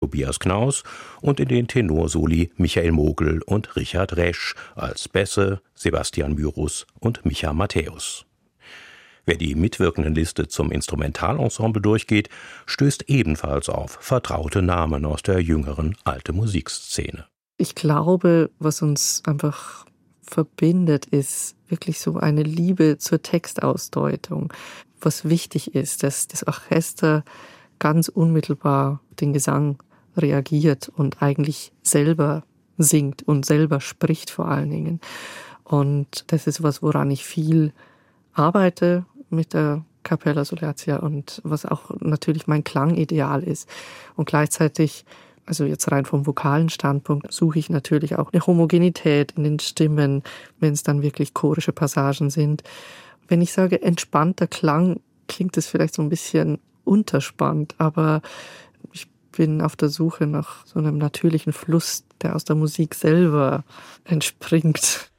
Tobias Knaus und in den Tenorsoli Michael Mogel und Richard Resch, als Bässe Sebastian Myrus und Micha Matthäus. Wer die Mitwirkendenliste zum Instrumentalensemble durchgeht, stößt ebenfalls auf vertraute Namen aus der jüngeren alte Musikszene. Ich glaube, was uns einfach verbindet, ist wirklich so eine Liebe zur Textausdeutung. Was wichtig ist, dass das Orchester ganz unmittelbar den Gesang reagiert und eigentlich selber singt und selber spricht vor allen Dingen. Und das ist was, woran ich viel arbeite mit der Cappella Solertia und was auch natürlich mein Klangideal ist. Und gleichzeitig, also jetzt rein vom vokalen Standpunkt, suche ich natürlich auch eine Homogenität in den Stimmen, wenn es dann wirklich chorische Passagen sind. Wenn ich sage entspannter Klang, klingt es vielleicht so ein bisschen unterspannt, aber ich bin auf der Suche nach so einem natürlichen Fluss, der aus der Musik selber entspringt.